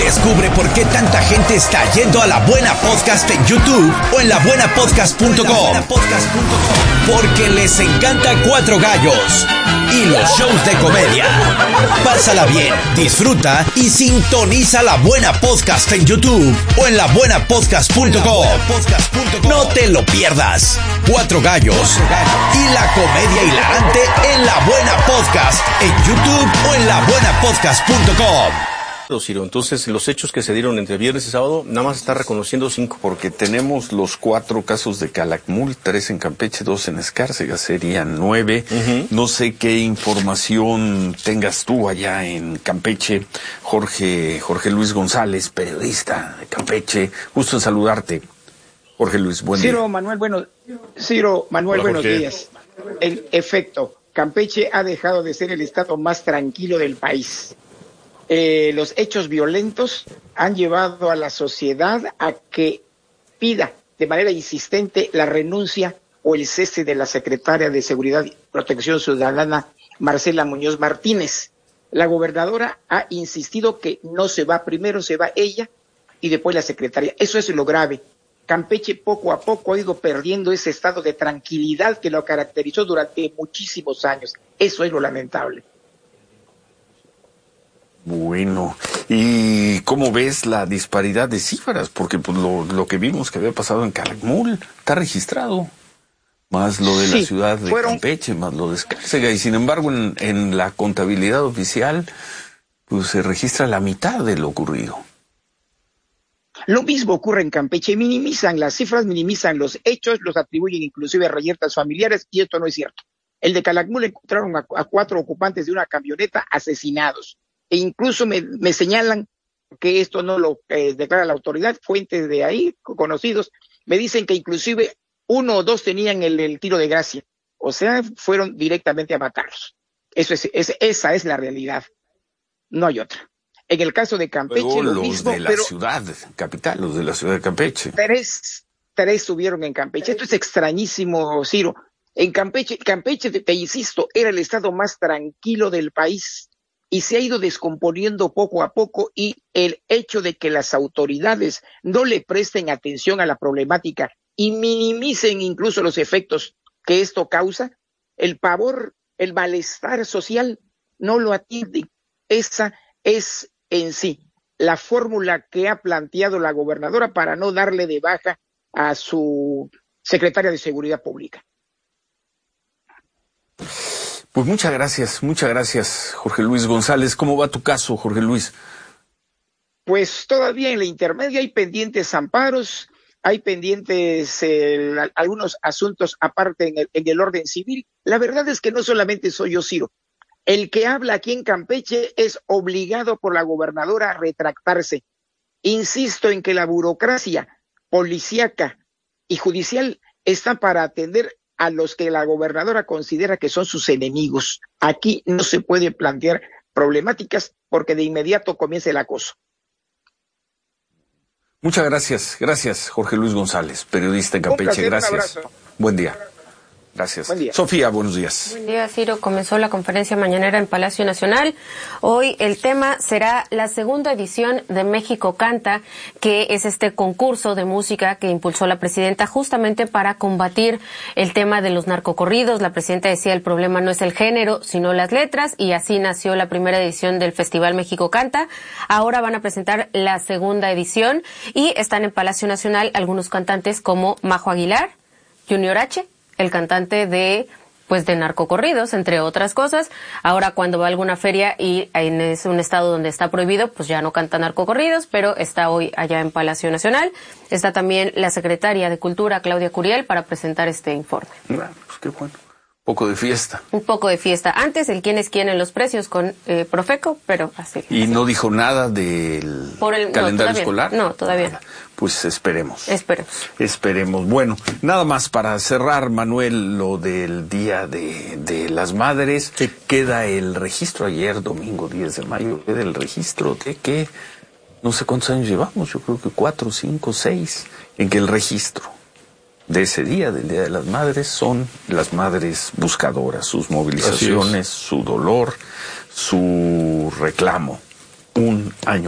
Descubre por qué tanta gente está yendo a La Buena Podcast en YouTube o en labuenapodcast.com. Porque les encanta Cuatro Gallos y los shows de comedia. Pásala bien, disfruta y sintoniza La Buena Podcast en YouTube o en labuenapodcast.com. No te lo pierdas. Cuatro Gallos y la comedia hilarante en La Buena Podcast en YouTube o en labuenapodcast.com. Ciro, entonces los hechos que se dieron entre viernes y sábado, nada más está reconociendo 5, porque tenemos los 4 casos de Calakmul, 3 en Campeche, 2 en Escárcega, serían 9. No sé qué información tengas tú allá en Campeche, Jorge Luis González, periodista de Campeche, gusto en saludarte. Jorge Luis, buen día. Ciro Manuel, buenos días. En efecto, Campeche ha dejado de ser el estado más tranquilo del país. Los hechos violentos han llevado a la sociedad a que pida de manera insistente la renuncia o el cese de la secretaria de Seguridad y Protección Ciudadana, Marcela Muñoz Martínez. La gobernadora ha insistido que no se va, primero se va ella y después la secretaria. Eso es lo grave. Campeche poco a poco ha ido perdiendo ese estado de tranquilidad que lo caracterizó durante muchísimos años. Eso es lo lamentable. Bueno, ¿y cómo ves la disparidad de cifras? Porque pues, lo que vimos que había pasado en Calakmul está registrado, más lo de la ciudad de Campeche, más lo de Escárcega, y sin embargo en la contabilidad oficial pues se registra la mitad de lo ocurrido. Lo mismo ocurre en Campeche, minimizan las cifras, minimizan los hechos, los atribuyen inclusive a reyertas familiares, y esto no es cierto. El de Calakmul encontraron a 4 ocupantes de una camioneta asesinados. E incluso me señalan que esto no lo declara la autoridad, fuentes de ahí, conocidos, me dicen que inclusive 1 o 2 tenían el tiro de gracia, o sea, fueron directamente a matarlos. Esa es la realidad, no hay otra. En el caso de Campeche, luego, lo los mismo, de la ciudad capital, los de la ciudad de Campeche. Tres subieron en Campeche. Esto es extrañísimo, Ciro. En Campeche, te insisto, era el estado más tranquilo del país, y se ha ido descomponiendo poco a poco, y el hecho de que las autoridades no le presten atención a la problemática y minimicen incluso los efectos que esto causa, el pavor, el malestar social no lo atienden. Esa es en sí la fórmula que ha planteado la gobernadora para no darle de baja a su secretaria de Seguridad Pública. Pues muchas gracias, Jorge Luis González. ¿Cómo va tu caso, Jorge Luis? Pues todavía en la intermedia hay pendientes amparos, hay pendientes algunos asuntos aparte en el orden civil. La verdad es que no solamente soy yo, Ciro. El que habla aquí en Campeche es obligado por la gobernadora a retractarse. Insisto en que la burocracia policíaca y judicial está para atender a los que la gobernadora considera que son sus enemigos. Aquí no se puede plantear problemáticas porque de inmediato comienza el acoso. Muchas gracias Jorge Luis González, periodista en Campeche. Gracias. Buen día. Gracias. Buen día. Sofía, buenos días. Buen día, Ciro. Comenzó la conferencia mañanera en Palacio Nacional. Hoy el tema será la segunda edición de México Canta, que es este concurso de música que impulsó la presidenta justamente para combatir el tema de los narcocorridos. La presidenta decía el problema no es el género, sino las letras, y así nació la primera edición del Festival México Canta. Ahora van a presentar la segunda edición y están en Palacio Nacional algunos cantantes como Majo Aguilar, Junior H., el cantante de narcocorridos, entre otras cosas. Ahora cuando va a alguna feria y es un estado donde está prohibido, pues ya no canta narcocorridos, pero está hoy allá en Palacio Nacional. Está también la secretaria de Cultura, Claudia Curiel, para presentar este informe. Bueno, pues qué bueno. Un poco de fiesta. Un poco de fiesta. Antes el quién es quién en los precios con Profeco, pero así. ¿Y no dijo nada del calendario escolar? No, todavía no. Pues esperemos. Esperemos. Bueno, nada más para cerrar, Manuel, lo del Día de las Madres. Sí. Queda el registro ayer, domingo 10 de mayo, queda el registro de que, no sé cuántos años llevamos, yo creo que 4, 5, 6, en que el registro de ese día, del Día de las Madres, son las madres buscadoras, sus movilizaciones, su dolor, su reclamo. Un año